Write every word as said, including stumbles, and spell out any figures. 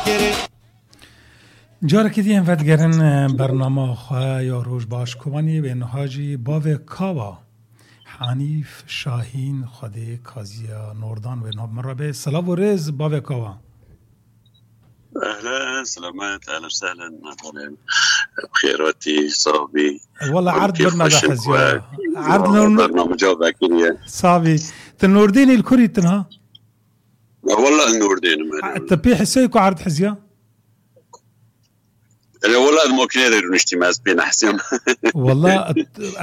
جاره که دیم ودگرن برنامه خواه یا روش باش کوانی به نهاجی باوی کاوا حنیف شاهین خودی کازیا نوردان و ناب مرابه سلام و رز باوی کاوا. اهلا سلامات اهلا وسهلا بخيراتي صاحبي والله عرض برنامج حزيا عرض برنامج باكيريا صاحبي تنوردين الكوري تنها والله النوردين تبي حسيكو عرض حزيا والله الموكير نشتي ماس بين حسين والله